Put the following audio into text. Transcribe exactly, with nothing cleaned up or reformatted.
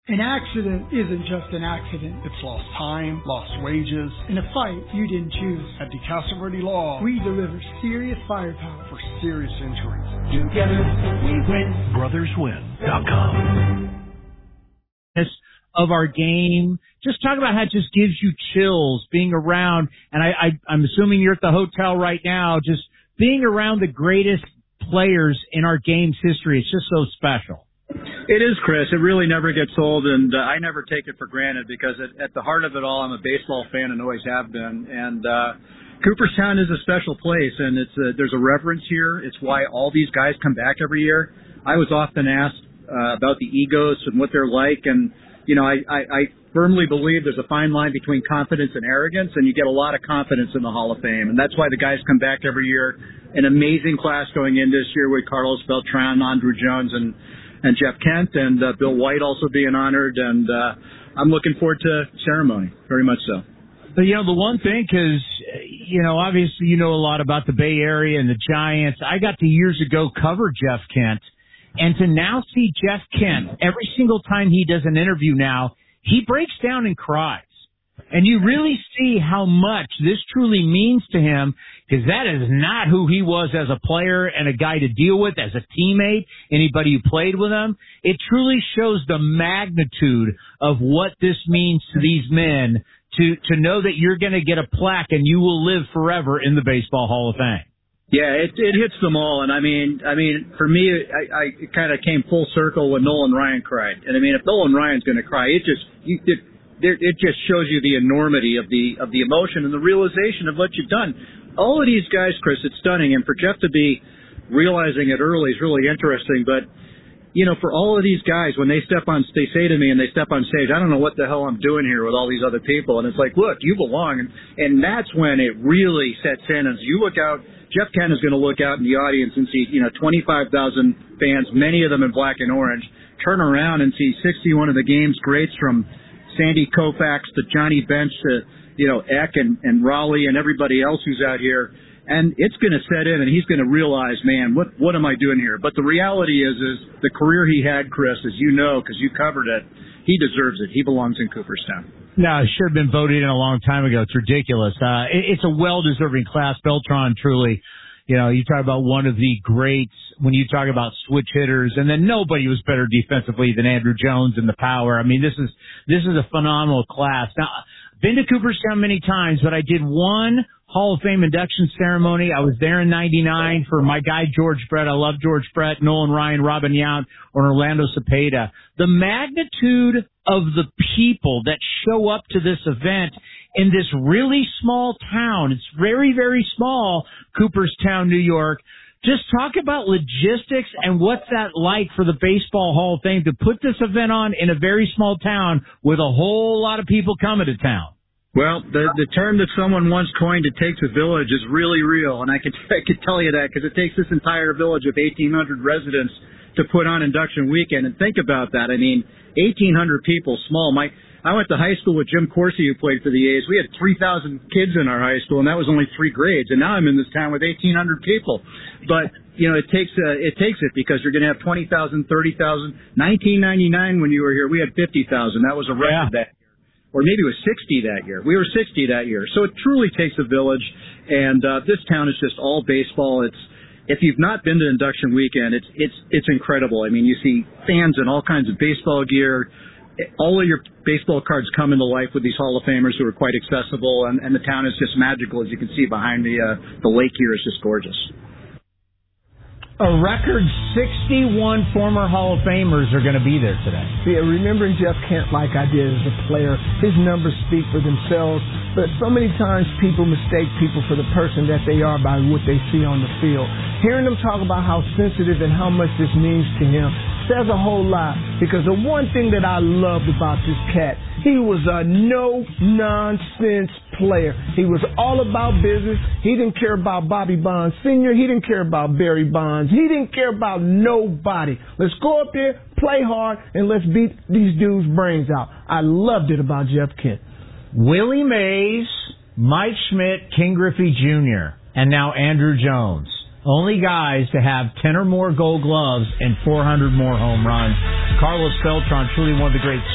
An accident isn't just an accident. It's lost time, lost wages. In a fight you didn't choose. At DeCasa Verde Law, we deliver serious firepower for serious injuries. Together we win. brothers win dot com. Of our game, just talk about how it just gives you chills being around, and I, I, I'm assuming you're at the hotel right now, just being around the greatest players in our game's history. It's just so special. It is, Chris. It really never gets old, and uh, I never take it for granted because at, at the heart of it all, I'm a baseball fan and always have been. And uh, Cooperstown is a special place, and it's a, there's a reverence here. It's why all these guys come back every year. I was often asked uh, about the egos and what they're like, and you know, I, I, I firmly believe there's a fine line between confidence and arrogance, and you get a lot of confidence in the Hall of Fame, and that's why the guys come back every year. An amazing class going in this year with Carlos Beltran, Andruw Jones, and and Jeff Kent, and uh, Bill White also being honored, and uh, I'm looking forward to the ceremony, very much so. But, you know, the one thing, because, you know, obviously you know a lot about the Bay Area and the Giants. I got to years ago cover Jeff Kent, and to now see Jeff Kent, every single time he does an interview now, he breaks down and cries. And you really see how much this truly means to him, because that is not who he was as a player and a guy to deal with, as a teammate, anybody who played with him. It truly shows the magnitude of what this means to these men, to, to know that you're going to get a plaque and you will live forever in the Baseball Hall of Fame. Yeah, it, it hits them all, and I mean, I mean, for me, I, I it kind of came full circle when Nolan Ryan cried, and I mean, if Nolan Ryan's going to cry, it just you, it, it just shows you the enormity of the of the emotion and the realization of what you've done. All of these guys, Chris, it's stunning, and for Jeff to be realizing it early is really interesting. But you know, for all of these guys, when they step on, they say to me, and they step on stage, I don't know what the hell I'm doing here with all these other people, and it's like, look, you belong, and and that's when it really sets in. As you look out, Jeff Kent is going to look out in the audience and see, you know, twenty-five thousand fans, many of them in black and orange, turn around and see sixty-one of the game's greats, from Sandy Koufax to Johnny Bench to, you know, Eck and, and Raleigh and everybody else who's out here. And it's going to set in, and he's going to realize, man, what what am I doing here? But the reality is, is the career he had, Chris, as you know, because you covered it, he deserves it. He belongs in Cooperstown. No, it should have been voted in a long time ago. It's ridiculous. Uh, it, it's a well-deserving class. Beltran, truly, you know, you talk about one of the greats when you talk about switch hitters, and then nobody was better defensively than Andruw Jones and the power. I mean, this is this is a phenomenal class. Now, I've been to Cooperstown many times, but I did one Hall of Fame induction ceremony. I was there in ninety-nine for my guy George Brett. I love George Brett, Nolan Ryan, Robin Yount, or Orlando Cepeda. The magnitude of the people that show up to this event in this really small town, it's very, very small, Cooperstown, New York. Just talk about logistics and what's that like for the Baseball Hall of Fame to put this event on in a very small town with a whole lot of people coming to town. Well, the the term that someone once coined, "it takes a village," is really real, and I could I could tell you that because it takes this entire village of eighteen hundred residents to put on induction weekend. And think about that. I mean, eighteen hundred people, small. My I went to high school with Jim Corsi, who played for the A's. We had three thousand kids in our high school, and that was only three grades. And now I'm in this town with eighteen hundred people. But you know, it takes uh, it takes it because you're going to have twenty thousand, thirty thousand. nineteen ninety-nine, when you were here, we had fifty thousand. That was a record. Yeah. That. Or maybe it was sixty that year. We were sixty that year. So it truly takes a village, and uh, this town is just all baseball. It's if you've not been to induction weekend, it's it's it's incredible. I mean, you see fans in all kinds of baseball gear. All of your baseball cards come into life with these Hall of Famers who are quite accessible, and, and the town is just magical, as you can see behind the uh, the lake here is just gorgeous. A record sixty-one former Hall of Famers are going to be there today. Yeah, remembering Jeff Kent like I did as a player, his numbers speak for themselves, but so many times people mistake people for the person that they are by what they see on the field. Hearing them talk about how sensitive and how much this means to him says a whole lot, because the one thing that I loved about this cat, he was a no-nonsense player. He was all about business. He didn't care about Bobby Bonds Senior He didn't care about Barry Bonds. He didn't care about nobody. Let's go up there, play hard, and let's beat these dudes' brains out. I loved it about Jeff Kent. Willie Mays, Mike Schmidt, King Griffey Junior, and now Andruw Jones. Only guys to have ten or more gold gloves and four hundred more home runs. Carlos Beltran, truly one of the great